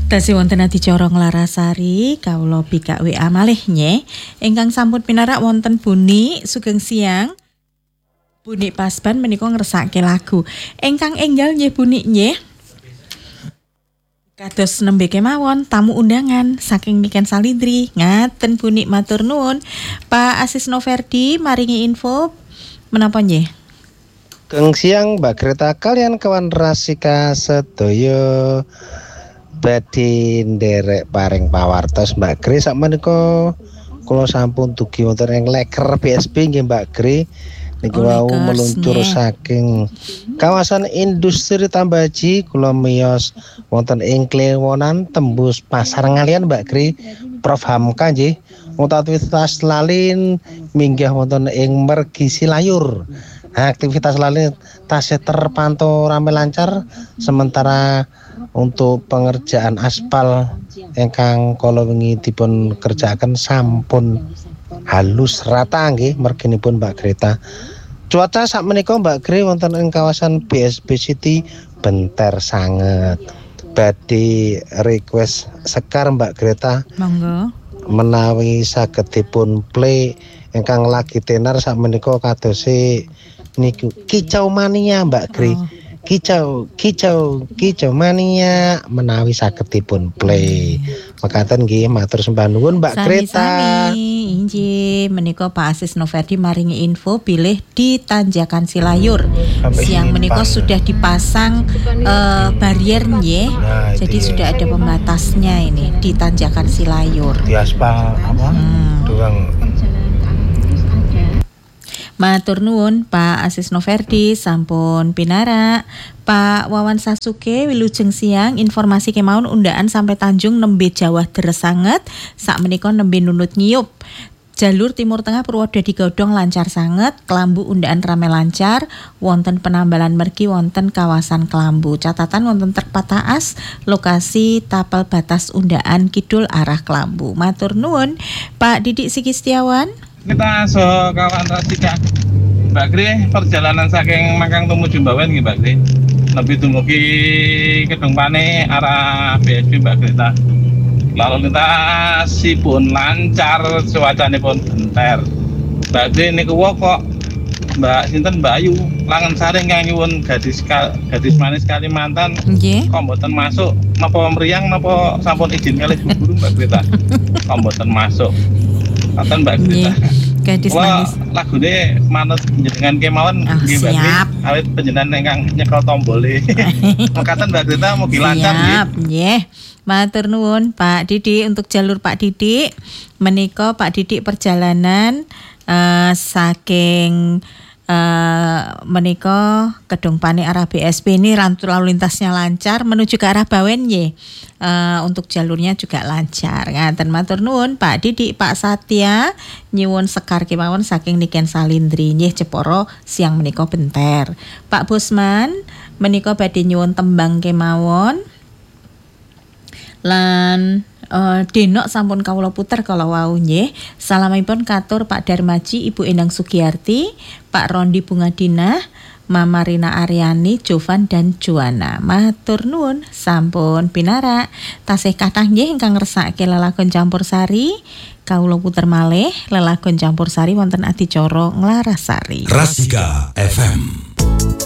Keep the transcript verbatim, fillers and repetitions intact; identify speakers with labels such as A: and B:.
A: Tasih wonten adicara Nglarasari kawula bikak W A malih nyeh ingkang sampun pinarak wonten Buni sugeng siang. Buni Pasban menika ngresake lagu. Ingkang enggal nggih Buni nggih. Kados nembe kemawon tamu undangan saking Niken Salindri. Ngaten Buni matur nuwun. Pak Asis Noverdi maringi info menapa nggih?
B: Keng siang Mbak Greta kalian kawan Rasika sedaya badhe nderek paring pawartos Mbak Gre sak menika kula sampun dugi wonten ing Leker B S B nggih Mbak Gre niki wau meluncur saking kawasan industri Tambaji kula miyos wonten ing Klewonan tembus Pasar Ngalian Mbak Gre Prof Hamka nggih aktivitas lalin minggah wonten ing Mergi Silayur. Aktivitas lalin tasih terpantau ramai lancar sementara untuk pengerjaan aspal ingkang kala wingi dipun kerjakan sampun halus rata nggih merginipun Mbak Greta. Cuaca sak menika Mbak Gre wonten ing kawasan B S B City benter sanget. Badhe request sekar Mbak Greta.
A: Monggo.
B: Menawi saged dipun play ingkang lagi tenar sak menika kadose niku Kicau Mania Mbak Gre. Oh. Kicau, kicau, kicau mania menawi saged dipun play. Mekaten nggih matur sembah nuwun Mbak Greta.
A: Sami inggih menika Pak Asis Noverdi maringi info pilih di Tanjakan Silayur. Siang menika sudah dipasang uh, barrier nggih. Nah, jadi ya. Sudah ada pembatasnya ini di Tanjakan Silayur.
B: Di aspal apa? Hmm. Doang.
A: Matur nuwun Pak Asis Noverdi sampun pinarak. Pak Wawan Sasuke wilujeng siang informasi kemawon undaan sampai Tanjung nembe Jawa deres sanget sak menika nembe nunut ngiyup. Jalur Timur Tengah Purwodadi Godhong lancar sanget, Kelambu undaan rame lancar, wonten penambalan mergi wonten kawasan Kelambu. Catatan wonten trek pataas lokasi tapel batas undaan kidul arah Kelambu. Matur nuwun Pak Didik Siki Setiawan.
C: Kita so kawan Rasika Mbak Gre perjalanan saking Mangkang tumuju Bawen nggih Mbak Gre lebih dumugi Kedung Pane arah B S B Mbak Greta lalu lintasipun lancar cuacanipun benter Mbak Gre niku kok Mbak sinten Mbak Ayu Langen Sari kang nyuwun gadis gadis manis Kalimantan nggih kok mboten masuk napa mriyang napa sampun izin kalih guru Mbak Greta kok mboten masuk Katen Mbak Greta.
A: Gadis manis.
C: Lagune manut jenengan kemawon nggih Mbak Greta. Awit panjenengan ingkang nyekel tombole. Mekaten Mbak Greta mugi lancar nggih.
A: Siap, nggih. Matur nuwun Pak Didik untuk jalur Pak Didik. Menika Pak Didik perjalanan uh, saking Uh, menika Kedung Pane arah B S B ini lalu lintasnya lancar menuju ke arah Bawen nggih. Uh, untuk jalurnya juga lancar. Ngaten matur nuwun Pak Didik, Pak Satya nyuwun sekar kemawon saking Niken Salindri nggih Jepara siang menika benter. Pak Bosman menika badhe nyuwun tembang kemawon. Lan Uh, denok sampun kawula puter kala wau nggih. Salamipun katur Pak Darmaji, Ibu Endang Sugiyarti, Pak Rondi Bungadinah, Mama Rina Aryani, Jovan dan Juana. Matur nuwun sampun pinarak. Tasih kathah nggih ingkang ngresake lelagon campursari. Kawula puter malih lelagon campursari wonten adicara Nglarasari.
D: Rasika F M.